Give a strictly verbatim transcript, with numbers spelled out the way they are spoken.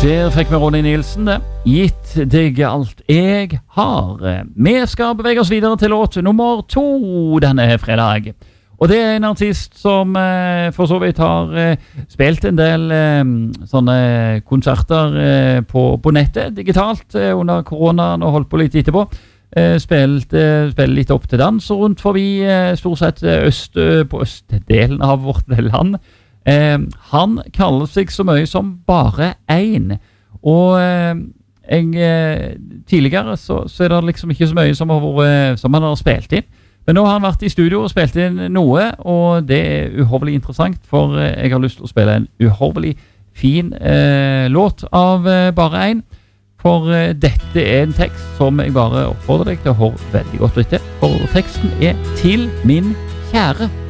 Der fikk vi Ronny Nielsen det. Gitt deg alt jeg har. Vi skal bevege oss videre til låt nummer to denne fredag. Og det er en artist som eh, for så vidt har eh, spilt en del eh, sånne konserter eh, på, på nettet, digitalt, eh, under koronaen og holdt på litt etterpå. Eh, spilt, eh, spilt litt opp til dans rundt forbi eh, stort sett øst, på østdelen av vårt land. Eh, han kaller seg så mye som bare en. Og eh, jeg, eh, tidligere så, så er det liksom ikke så mye som, har vært, som han har spilt inn. Men nå har han vært i studio og spilt inn noe, og det er uhorvelig interessant, for eh, jeg har lyst til å spille en uhorvelig fin eh, låt av eh, bare en. For eh, dette er en tekst som jeg bare oppfordrer deg til å høre veldig godt etter. For teksten er til min kjære.